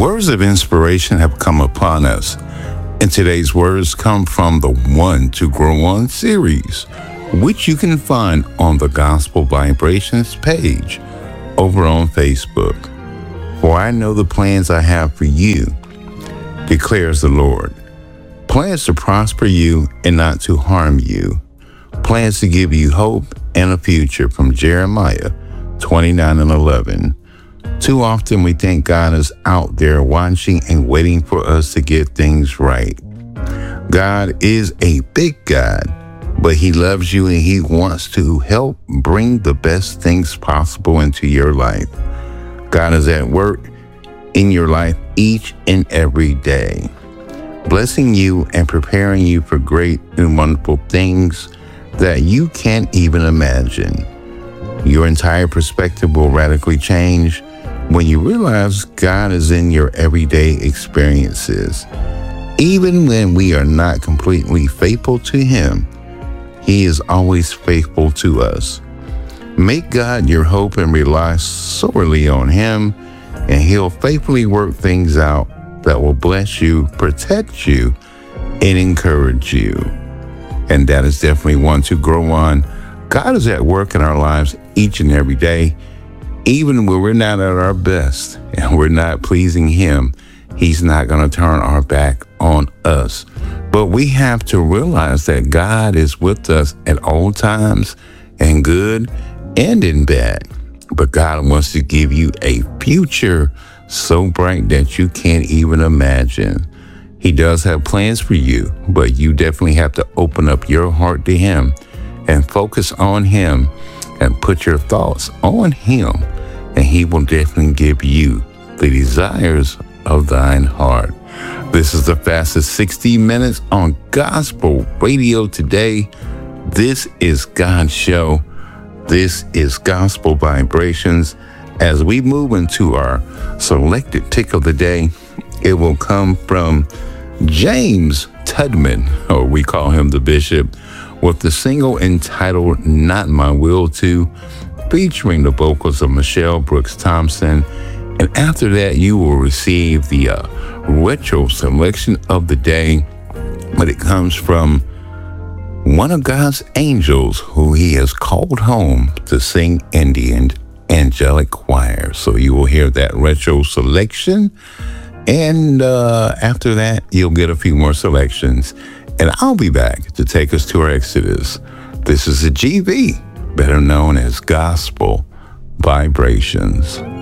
Words of inspiration have come upon us, and today's words come from the One to Grow On series, which you can find on the Gospel Vibrations page over on Facebook. For I know the plans I have for you, declares the Lord. Plans to prosper you and not to harm you. Plans to give you hope and a future, from Jeremiah 29:11. Too often we think God is out there watching and waiting for us to get things right. God is a big God, but He loves you and He wants to help bring the best things possible into your life. God is at work in your life each and every day, blessing you and preparing you for great and wonderful things that you can't even imagine. Your entire perspective will radically change when you realize God is in your everyday experiences. Even when we are not completely faithful to Him, He is always faithful to us. Make God your hope and rely solely on Him, and He'll faithfully work things out that will bless you, protect you, and encourage you. And that is definitely one to grow on. God is at work in our lives each and every day. Even when we're not at our best and we're not pleasing Him, He's not going to turn our back on us. But we have to realize that God is with us at all times, in good and in bad. But God wants to give you a future so bright that you can't even imagine. He does have plans for you, but you definitely have to open up your heart to Him and focus on Him and put your thoughts on Him, and He will definitely give you the desires of thine heart. This is the fastest 60 minutes on gospel radio today. This is God's show. This is Gospel Vibrations. As we move into our selected tick of the day, it will come from James Tudman, or we call him the Bishop, with the single entitled Not My Will To, featuring the vocals of Michelle Brooks Thompson. And after that, you will receive the retro selection of the day, but it comes from one of God's angels who He has called home to sing in the angelic choir. So you will hear that retro selection, and after that, you'll get a few more selections. And I'll be back to take us to our Exodus. This is a GV, better known as Gospel Vibrations.